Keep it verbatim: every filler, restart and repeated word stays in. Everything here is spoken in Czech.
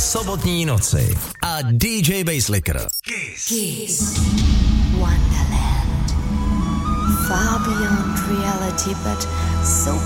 sobotní noci a D J Basslicker. Kiss. Kiss. Wonderland. Far beyond reality, but so